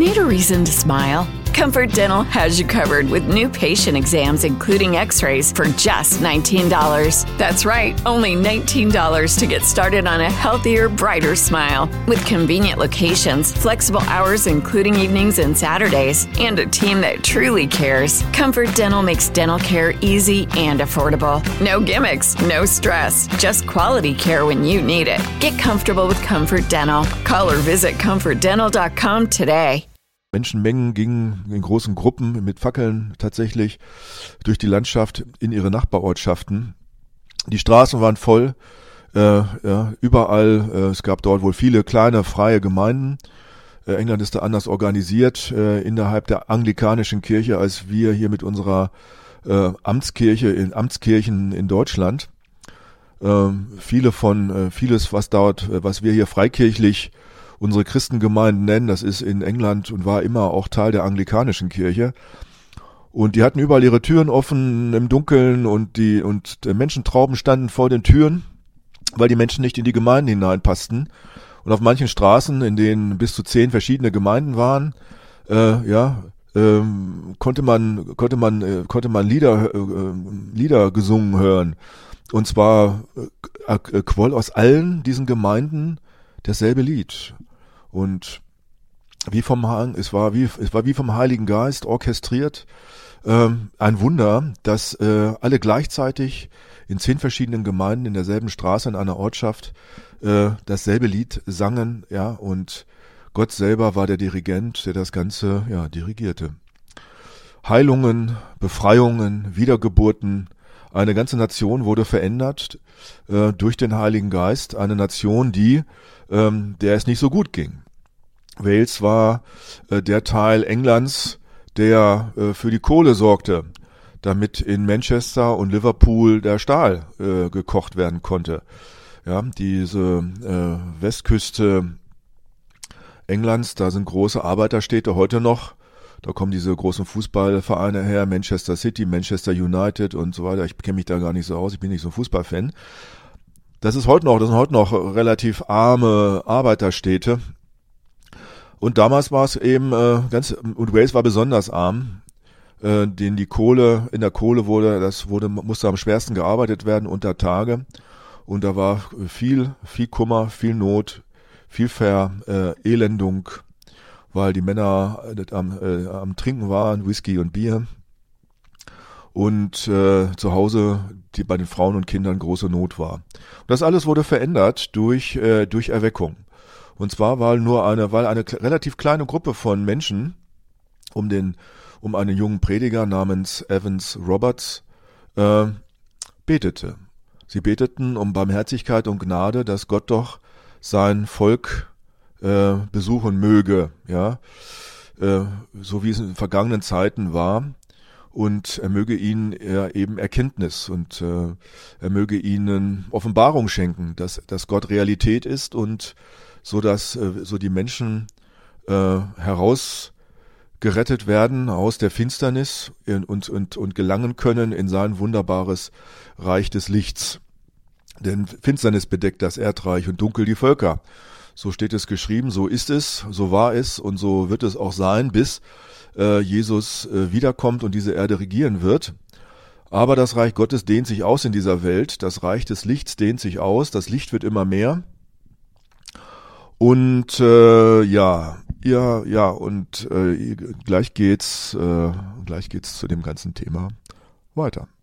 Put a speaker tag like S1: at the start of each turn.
S1: Need a reason to smile? Comfort Dental has you covered with new patient exams, including x-rays, for just $19. That's right, only $19 to get started on a healthier, brighter smile. With convenient locations, flexible hours including evenings and Saturdays, and a team that truly cares, Comfort Dental makes dental care easy and affordable. No gimmicks, no stress, just quality care when you need it. Get comfortable with Comfort Dental. Call or visit ComfortDental.com today.
S2: Menschenmengen gingen in großen Gruppen mit Fackeln tatsächlich durch die Landschaft in ihre Nachbarortschaften. Die Straßen waren voll, überall. Es gab dort wohl viele kleine freie Gemeinden. England ist da anders organisiert innerhalb der anglikanischen Kirche als wir hier mit unserer Amtskirchen in Deutschland. Vieles, was wir hier freikirchlich unsere Christengemeinden nennen, das ist in England und war immer auch Teil der anglikanischen Kirche. Und die hatten überall ihre Türen offen im Dunkeln und Menschentrauben standen vor den Türen, weil die Menschen nicht in die Gemeinden hineinpassten. Und auf manchen Straßen, in denen bis zu 10 verschiedene Gemeinden waren, konnte man Lieder gesungen hören. Und zwar quoll aus allen diesen Gemeinden dasselbe Lied. Und es war wie vom Heiligen Geist orchestriert. Ein Wunder, dass alle gleichzeitig in 10 verschiedenen Gemeinden in derselben Straße in einer Ortschaft dasselbe Lied sangen, ja, und Gott selber war der Dirigent, der das Ganze dirigierte. Heilungen, Befreiungen, Wiedergeburten, eine ganze Nation wurde verändert durch den Heiligen Geist, eine Nation, der es nicht so gut ging. Wales war der Teil Englands, der für die Kohle sorgte, damit in Manchester und Liverpool der Stahl gekocht werden konnte. Ja, diese Westküste Englands, da sind große Arbeiterstädte heute noch. Da kommen diese großen Fußballvereine her, Manchester City, Manchester United und so weiter. Ich kenne mich da gar nicht so aus, ich bin nicht so Fußballfan. Das sind heute noch relativ arme Arbeiterstädte. Und damals war es eben und Wales war besonders arm, denn in der Kohle musste am schwersten gearbeitet werden unter Tage. Und da war viel Kummer, viel Not, viel Verelendung, weil die Männer am Trinken waren, Whisky und Bier. Und zu Hause bei den Frauen und Kindern große Not war. Und das alles wurde verändert durch Erweckung. Und zwar weil eine relativ kleine Gruppe von Menschen um einen jungen Prediger namens Evans Roberts betete. Sie beteten um Barmherzigkeit und Gnade, dass Gott doch sein Volk besuchen möge, ja, so wie es in vergangenen Zeiten war. Und er möge ihnen eben Erkenntnis und er möge ihnen Offenbarung schenken, dass Gott Realität ist und so die Menschen herausgerettet werden aus der Finsternis und gelangen können in sein wunderbares Reich des Lichts. Denn Finsternis bedeckt das Erdreich und Dunkel die Völker. So steht es geschrieben, so ist es, so war es und so wird es auch sein, bis Jesus wiederkommt und diese Erde regieren wird. Aber das Reich Gottes dehnt sich aus in dieser Welt, das Reich des Lichts dehnt sich aus, das Licht wird immer mehr. Und gleich geht's zu dem ganzen Thema weiter.